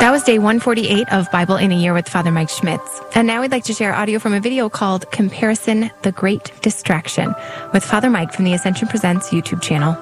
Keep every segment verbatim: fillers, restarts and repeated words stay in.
That was day one forty-eight of Bible in a Year with Father Mike Schmitz. And now we'd like to share audio from a video called Comparison, the Great Distraction with Father Mike from the Ascension Presents YouTube channel.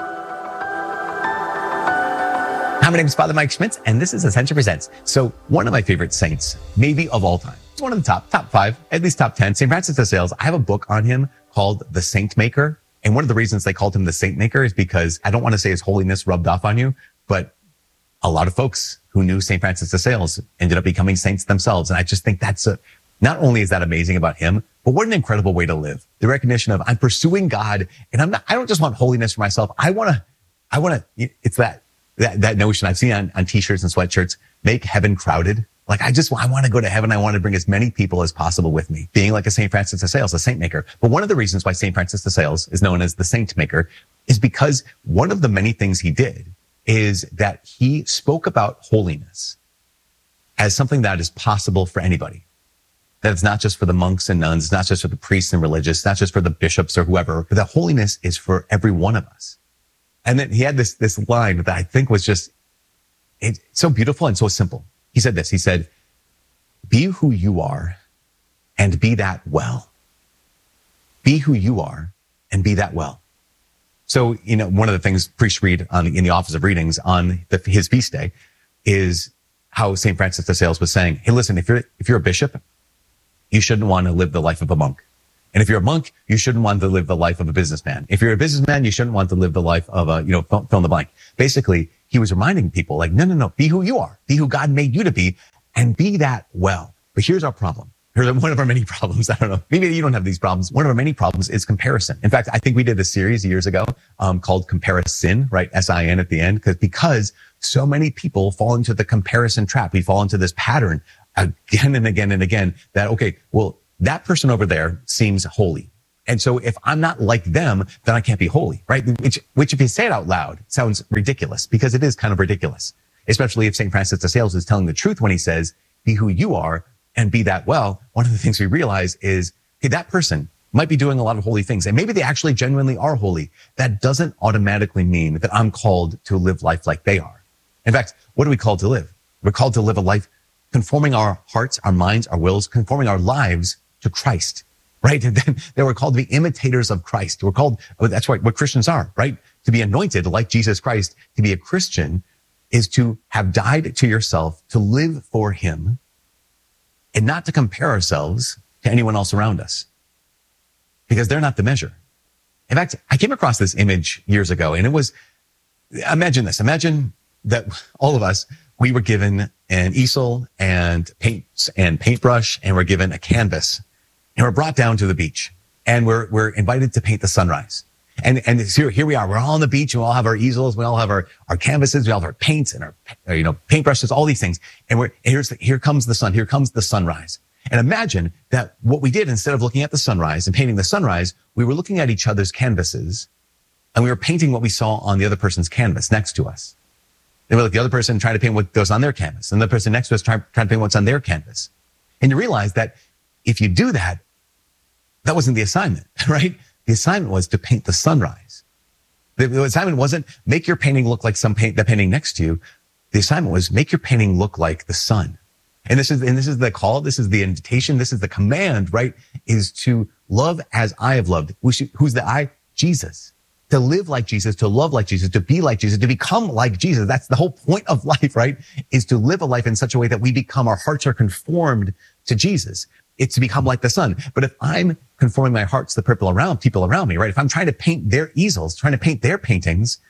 Hi, my name is Father Mike Schmitz, and this is Ascension Presents. So one of my favorite saints, maybe of all time, it's one of the top, top five, at least top ten, Saint Francis de Sales. I have a book on him called The Saint Maker. And one of the reasons they called him the Saint Maker is because I don't want to say his holiness rubbed off on you, but a lot of folks who knew Saint Francis de Sales ended up becoming saints themselves. And I just think that's a, not only is that amazing about him, but what an incredible way to live. The recognition of I'm pursuing God, and I'm not, I don't just want holiness for myself. I want to, I want to, it's that, that, that notion I've seen on, on t-shirts and sweatshirts, make heaven crowded. Like I just, I want to go to heaven. I want to bring as many people as possible with me, being like a Saint Francis de Sales, a saint maker. But one of the reasons why Saint Francis de Sales is known as the saint maker is because one of the many things he did is that he spoke about holiness as something that is possible for anybody. That it's not just for the monks and nuns, it's not just for the priests and religious, it's not just for the bishops or whoever, but that holiness is for every one of us. And then he had this, this line that I think was just it, so beautiful and so simple. He said this, he said, be who you are and be that well. Be who you are and be that well. So, you know, one of the things priests read on, in the office of readings on the, his feast day is how Saint Francis de Sales was saying, hey, listen, if you're, if you're a bishop, you shouldn't want to live the life of a monk. And if you're a monk, you shouldn't want to live the life of a businessman. If you're a businessman, you shouldn't want to live the life of a, you know, fill, fill in the blank. Basically, he was reminding people like, no, no, no, be who you are. Be who God made you to be and be that well. But here's our problem. Here's one of our many problems. I don't know. Maybe you don't have these problems. One of our many problems is comparison. In fact, I think we did a series years ago um, called Comparison, right? S I N at the end, because because so many people fall into the comparison trap. We fall into this pattern again and again and again that, okay, well, that person over there seems holy. And so if I'm not like them, then I can't be holy, right? Which, which if you say it out loud, sounds ridiculous because it is kind of ridiculous, especially if Saint Francis de Sales is telling the truth when he says, be who you are and be that well. One of the things we realize is, hey, that person might be doing a lot of holy things and maybe they actually genuinely are holy. That doesn't automatically mean that I'm called to live life like they are. In fact, what are we called to live? We're called to live a life conforming our hearts, our minds, our wills, conforming our lives to Christ, right? And then they were called to be imitators of Christ. We're called, that's right, what Christians are, right? To be anointed like Jesus Christ. To be a Christian is to have died to yourself, to live for him, and not to compare ourselves to anyone else around us because they're not the measure. In fact, I came across this image years ago and it was, imagine this, imagine that all of us, we were given an easel and paints and paintbrush and we're given a canvas and we're brought down to the beach and we're, we're invited to paint the sunrise. And, and here, here we are, we're all on the beach and we all have our easels, we all have our, our canvases, we all have our paints and our, you know, paintbrushes, all these things. And we're, and here's the, here comes the sun, here comes the sunrise. And imagine that what we did, instead of looking at the sunrise and painting the sunrise, we were looking at each other's canvases and we were painting what we saw on the other person's canvas next to us. They were like the other person trying to paint what goes on their canvas and the person next to us trying, trying to paint what's on their canvas. And you realize that if you do that, that wasn't the assignment, right? The assignment was to paint the sunrise. The, the assignment wasn't make your painting look like some paint, the painting next to you. The assignment was make your painting look like the sun. And this is, and this is the call. This is the invitation. This is the command, right? Is to love as I have loved. Who's the I? Jesus. To live like Jesus, to love like Jesus, to be like Jesus, to become like Jesus. That's the whole point of life, right? Is to live a life in such a way that we become, our hearts are conformed to Jesus. It's to become like the sun. But if I'm conforming my heart to the people around, people around me, right? If I'm trying to paint their easels, trying to paint their paintings,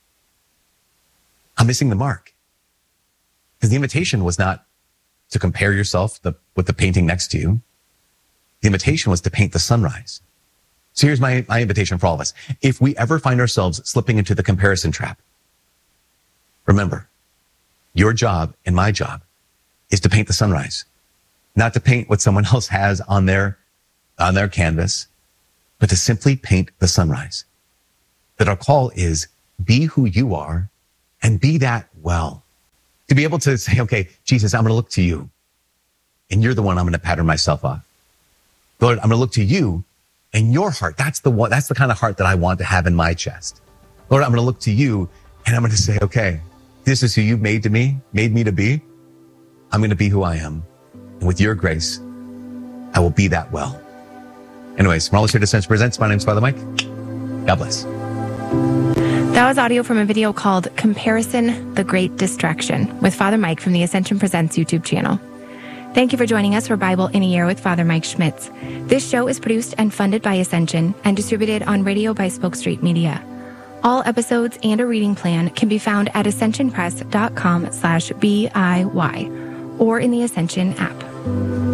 I'm missing the mark. Because the invitation was not to compare yourself the, with the painting next to you. The invitation was to paint the sunrise. So here's my, my invitation for all of us. If we ever find ourselves slipping into the comparison trap, remember, your job and my job is to paint the sunrise. Not to paint what someone else has on their, on their canvas, but to simply paint the sunrise. That our call is be who you are and be that well. To be able to say, okay, Jesus, I'm going to look to you and you're the one I'm going to pattern myself off. Lord, I'm going to look to you and your heart. That's the one, that's the kind of heart that I want to have in my chest. Lord, I'm going to look to you and I'm going to say, okay, this is who you've made to me, made me to be. I'm going to be who I am. And with your grace, I will be that well. Anyways, from all here to Ascension Presents, my name's Father Mike. God bless. That was audio from a video called Comparison, the Great Distraction with Father Mike from the Ascension Presents YouTube channel. Thank you for joining us for Bible in a Year with Father Mike Schmitz. This show is produced and funded by Ascension and distributed on radio by Spoke Street Media. All episodes and a reading plan can be found at ascensionpress.com slash B I Y or in the Ascension app.